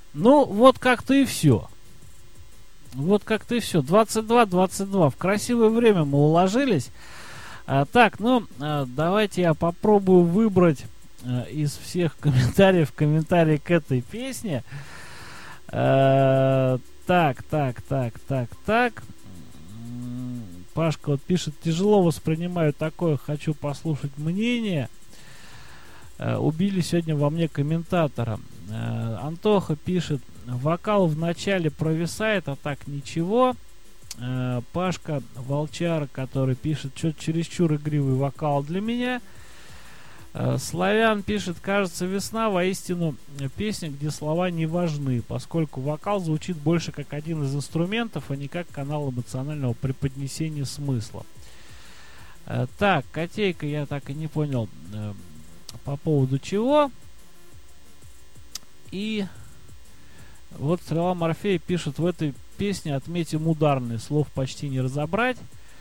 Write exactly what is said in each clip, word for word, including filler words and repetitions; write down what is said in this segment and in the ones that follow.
Ну, вот как-то и все. Вот как-то и все. двадцать два двадцать два. В красивое время мы уложились. А, так, ну, а, давайте я попробую выбрать а, из всех комментариев комментарий к этой песне. А, так, так, так, так, так. Пашка вот пишет: тяжело воспринимаю такое, хочу послушать мнение. А, убили сегодня во мне комментатора. А, Антоха пишет: вокал в начале провисает, а так ничего. Uh, Пашка Волчар, который пишет: что-то чересчур игривый вокал для меня. uh, Славян пишет: кажется, весна воистину песня, где слова не важны, поскольку вокал звучит больше как один из инструментов, а не как канал эмоционального преподнесения смысла. uh, Так, Котейка, я так и не понял uh, по поводу чего. И вот Стрела Морфея пишет: в этой песне отметим ударные, слов почти не разобрать.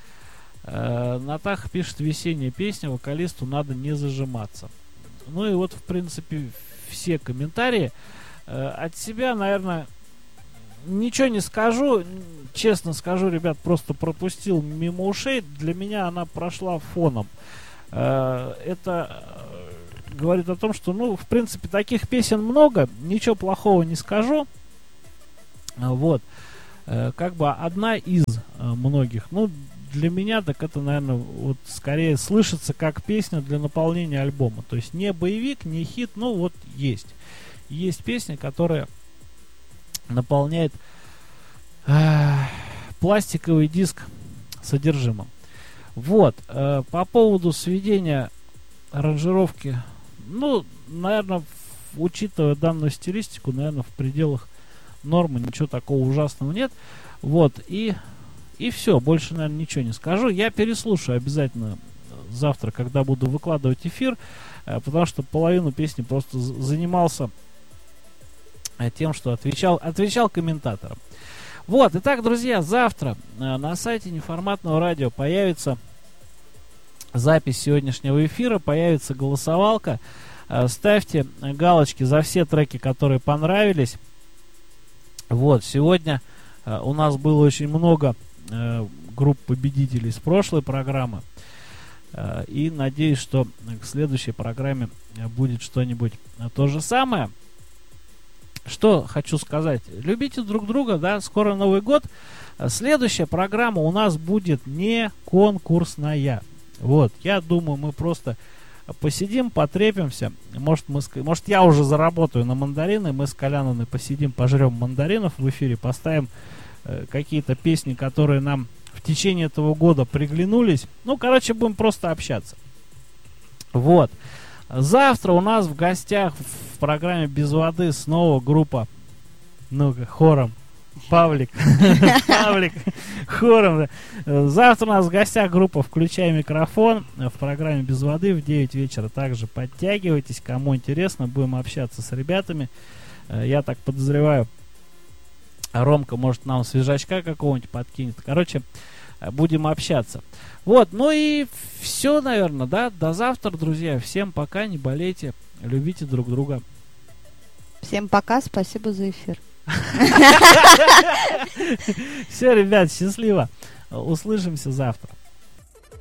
э, Натаха пишет: весенняя песня, вокалисту надо не зажиматься. Ну и вот, в принципе, все комментарии. э, От себя, наверное, ничего не скажу. Честно скажу, ребят, просто пропустил мимо ушей. Для меня она прошла фоном. э, Это говорит о том, что, ну, в принципе, таких песен много. Ничего плохого не скажу. Вот. Как бы одна из многих. Ну, для меня так это, наверное, вот скорее слышится как песня для наполнения альбома. То есть не боевик, не хит, ну вот есть. Есть песня, которая наполняет э, пластиковый диск содержимым. Вот. Э, по поводу сведения аранжировки, ну, наверное, учитывая данную стилистику, наверное, в пределах нормы, ничего такого ужасного нет. Вот, и, и все, больше, наверное, ничего не скажу. Я переслушаю обязательно завтра, когда буду выкладывать эфир, потому что половину песни просто занимался тем, что отвечал, отвечал комментаторам. Вот, итак, друзья, завтра на сайте Неформатного радио появится запись сегодняшнего эфира, появится голосовалка. Ставьте галочки за все треки, которые понравились. Вот, сегодня э, у нас было очень много э, групп победителей с прошлой программы. Э, и надеюсь, что к следующей программе будет что-нибудь э, то же самое. Что хочу сказать. Любите друг друга, да, скоро Новый год. Следующая программа у нас будет не конкурсная. Вот, я думаю, мы просто посидим, потрепимся. Может, мы, может, я уже заработаю на мандарины. Мы с Коляновной посидим, пожрем мандаринов в эфире, поставим э, какие-то песни, которые нам в течение этого года приглянулись. Ну, короче, будем просто общаться. Вот. Завтра у нас в гостях в программе «Без воды» снова группа, ну-ка, хором. Павлик. Павлик. Хором. Завтра у нас в гостях группа «Включай микрофон» в программе «Без воды» в девять вечера. Также подтягивайтесь, кому интересно, будем общаться с ребятами. Я так подозреваю, Ромка, может, нам свежачка какого-нибудь подкинет. Короче, будем общаться. Вот, ну и все, наверное, да. До завтра, друзья. Всем пока, не болейте, любите друг друга. Всем пока, спасибо за эфир. Все, ребят, счастливо. Услышимся завтра.